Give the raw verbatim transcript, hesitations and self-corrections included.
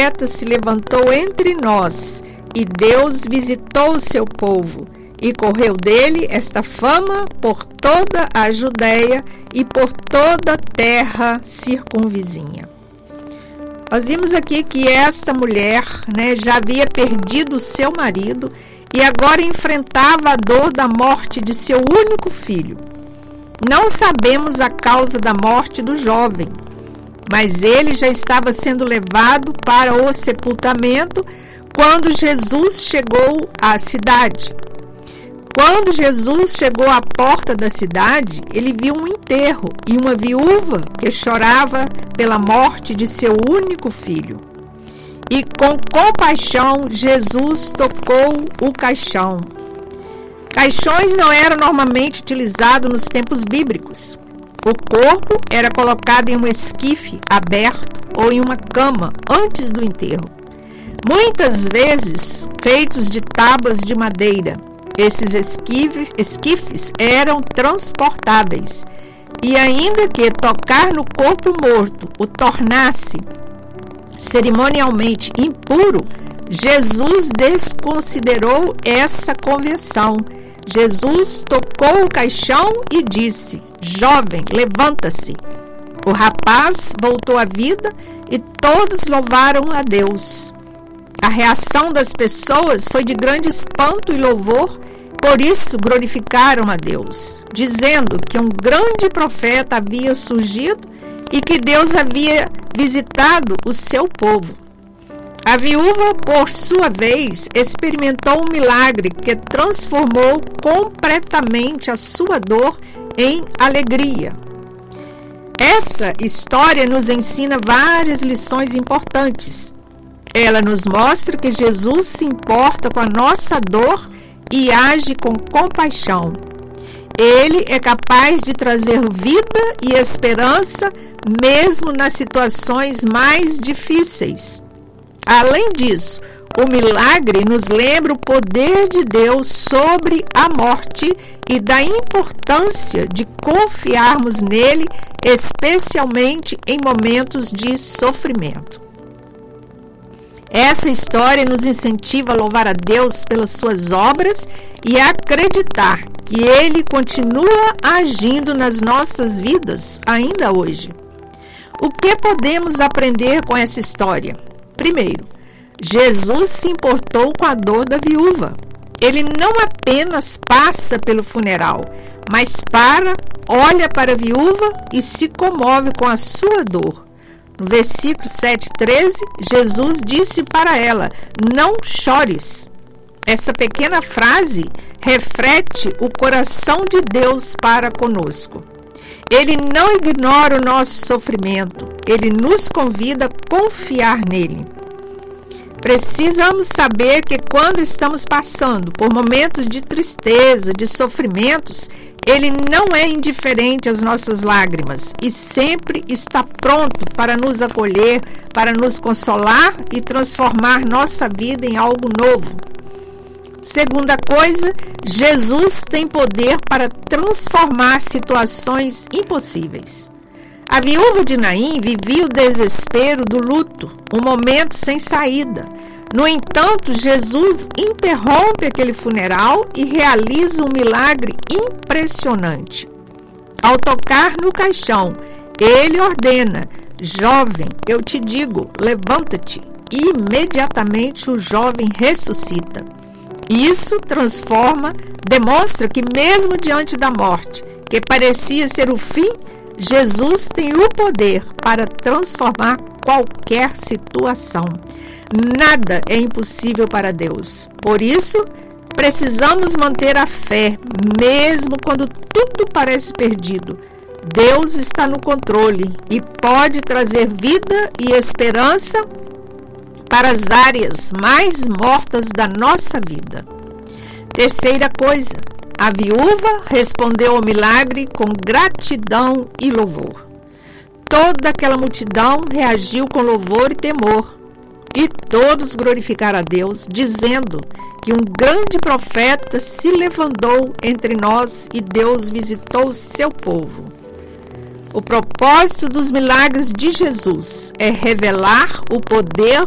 profeta se levantou entre nós, e Deus visitou o seu povo, e correu dele esta fama por toda a Judéia e por toda a terra circunvizinha. Nós vimos aqui que esta mulher, né, já havia perdido o seu marido e agora enfrentava a dor da morte de seu único filho. Não sabemos a causa da morte do jovem, mas ele já estava sendo levado para o sepultamento quando Jesus chegou à cidade. Quando Jesus chegou à porta da cidade, ele viu um enterro e uma viúva que chorava pela morte de seu único filho. E com compaixão, Jesus tocou o caixão. Caixões não eram normalmente utilizados nos tempos bíblicos. O corpo era colocado em um esquife aberto ou em uma cama antes do enterro. Muitas vezes feitos de tábuas de madeira. Esses esquifes, esquifes eram transportáveis. E ainda que tocar no corpo morto o tornasse cerimonialmente impuro, Jesus desconsiderou essa convenção. Jesus tocou o caixão e disse: jovem, levanta-se. O rapaz voltou à vida e todos louvaram a Deus. A reação das pessoas foi de grande espanto e louvor, por isso glorificaram a Deus, dizendo que um grande profeta havia surgido e que Deus havia visitado o seu povo. A viúva, por sua vez, experimentou um milagre que transformou completamente a sua dor em alegria. Essa história nos ensina várias lições importantes. Ela nos mostra que Jesus se importa com a nossa dor e age com compaixão. Ele é capaz de trazer vida e esperança mesmo nas situações mais difíceis. Além disso, o milagre nos lembra o poder de Deus sobre a morte e da importância de confiarmos nele, especialmente em momentos de sofrimento. Essa história nos incentiva a louvar a Deus pelas suas obras e a acreditar que Ele continua agindo nas nossas vidas ainda hoje. O que podemos aprender com essa história? Primeiro, Jesus se importou com a dor da viúva. Ele não apenas passa pelo funeral, mas para, olha para a viúva e se comove com a sua dor. No versículo sete, treze, Jesus disse para ela: não chores. Essa pequena frase reflete o coração de Deus para conosco. Ele não ignora o nosso sofrimento, ele nos convida a confiar nele. Precisamos saber que quando estamos passando por momentos de tristeza, de sofrimentos, Ele não é indiferente às nossas lágrimas e sempre está pronto para nos acolher, para nos consolar e transformar nossa vida em algo novo. Segunda coisa, Jesus tem poder para transformar situações impossíveis. A viúva de Naim vivia o desespero do luto, um momento sem saída. No entanto, Jesus interrompe aquele funeral e realiza um milagre impressionante. Ao tocar no caixão, ele ordena: jovem, eu te digo, levanta-te. E imediatamente o jovem ressuscita. Isso transforma, demonstra que mesmo diante da morte, que parecia ser o fim, Jesus tem o poder para transformar qualquer situação. Nada é impossível para Deus. Por isso, precisamos manter a fé, mesmo quando tudo parece perdido. Deus está no controle e pode trazer vida e esperança para as áreas mais mortas da nossa vida. Terceira coisa, a viúva respondeu ao milagre com gratidão e louvor. Toda aquela multidão reagiu com louvor e temor, e todos glorificaram a Deus, dizendo que um grande profeta se levantou entre nós e Deus visitou o seu povo. O propósito dos milagres de Jesus é revelar o poder